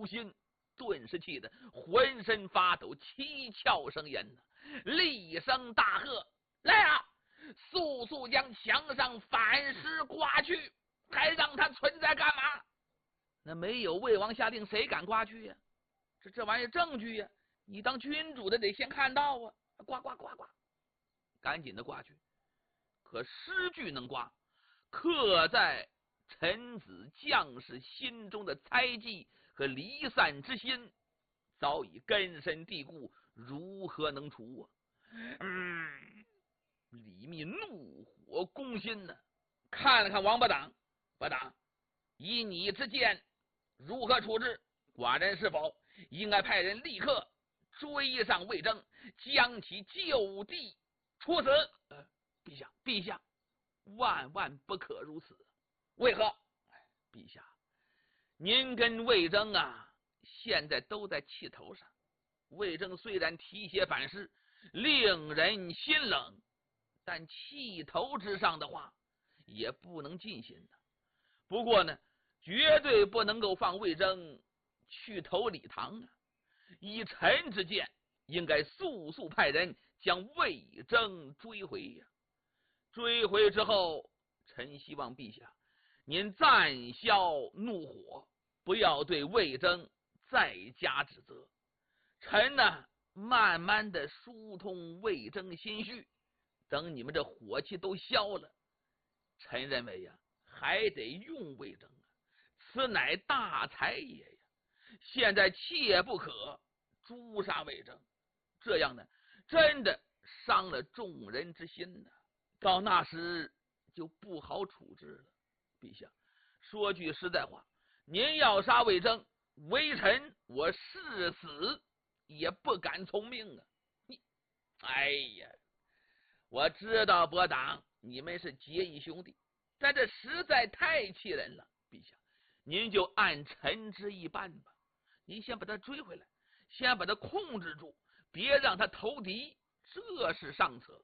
心，顿时气得浑身发抖，七窍生烟呢，厉声大喝：“来啊！速速将墙上反石刮去，还让它存在干嘛？”那没有魏王下令，谁敢刮去呀？这玩意儿证据呀，你当君主的得先看到啊！刮刮刮刮，赶紧的刮去。可诗句能刮，刻在臣子将士心中的猜忌和离散之心早已根深蒂固，如何能除啊？李密怒火攻心呢，看了看王八党，八党，以你之见，如何处置？寡人是否应该派人立刻追上魏征，将其就地处死？陛下，万万不可如此。为何？陛下，您跟魏征啊，现在都在气头上。魏征虽然提携反诗，令人心冷，但气头之上的话，也不能尽心的。不过呢，绝对不能够放魏征去投礼堂啊！以臣之见，应该速速派人将魏征追回呀。追回之后，臣希望陛下您暂消怒火，不要对魏征再加指责。臣呢，慢慢的疏通魏征心绪，等你们这火气都消了，臣认为呀，还得用魏征啊，此乃大才也呀。现在切不可诛杀魏征，这样呢，真的伤了众人之心呢。到那时就不好处置了。陛下，说句实在话，您要杀魏征，微臣我誓死也不敢从命啊！哎呀，我知道伯党你们是结义兄弟，但这实在太气人了。陛下，您就按臣之意办吧。您先把他追回来，先把他控制住，别让他投敌，这是上策。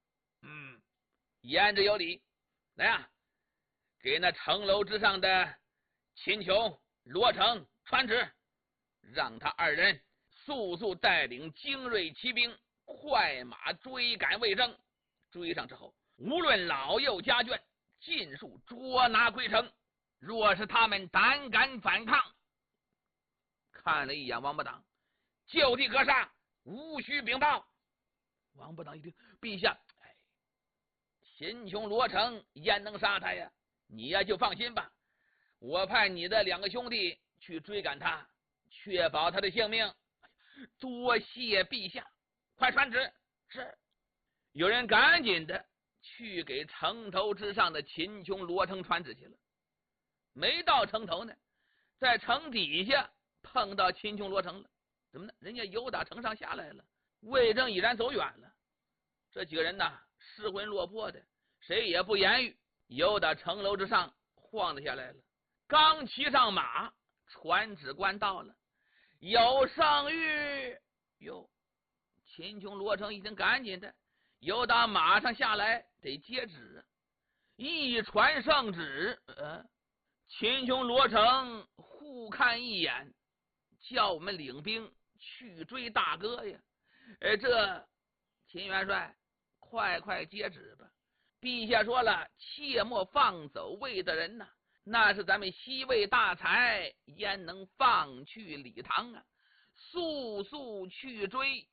言之有理。来啊，给那城楼之上的秦琼、罗成传旨，让他二人速速带领精锐骑兵快马追赶魏征。追上之后，无论老幼家眷，尽数捉拿归城。若是他们胆敢反抗，看了一眼王八党，就地格杀，无需禀报。王八党一听，陛下，秦琼、罗成焉能杀他呀？你呀就放心吧，我派你的2个兄弟去追赶他，确保他的性命。多谢陛下，快传旨。是。有人赶紧的去给城头之上的秦琼、罗成传旨去了。没到城头呢，在城底下碰到秦琼、罗成了。怎么呢？人家由打城上下来了，魏征已然走远了。这几个人呢，失魂落魄的，谁也不言语，由打城楼之上晃了下来了。刚骑上马，传旨官到了，有圣谕。哟，秦琼、罗成一听，赶紧的由打马上下来，得接旨。一传圣旨，秦琼、罗成互看一眼，叫我们领兵去追大哥呀。这秦元帅，快接旨吧！陛下说了，切莫放走魏的人呐，那是咱们西魏大才，焉能放去礼堂啊？速速去追。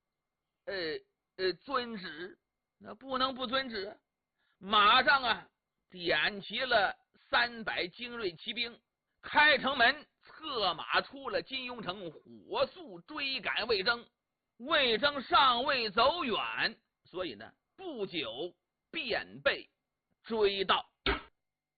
遵旨。那不能不遵旨。马上啊，点齐了300精锐骑兵，开城门，策马出了金庸城，火速追赶魏征。魏征尚未走远，所以呢，不久便被追到。